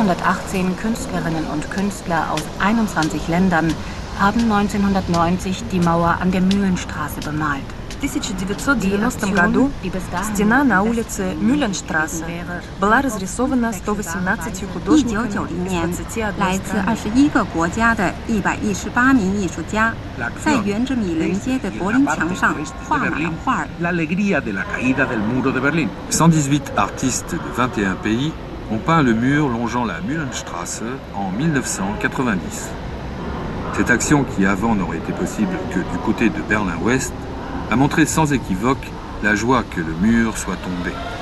218 Künstlerinnen und Künstler aus 21 Ländern haben 1990 die Mauer an der Mühlenstraße bemalt. В 1990 году стена на улице Мюлленштрассе была разрисована 118 художниками из 21 来自21个国家的118名艺术家，在沿着米伦街的柏林墙上画满了画。 118 artistes de 21 pays ont peint le mur longeant la Mühlenstraße en 1990. Cette action, qui avant n'aurait été possible que du côté de Berlin-Ouest, a montré sans équivoque la joie que le mur soit tombé.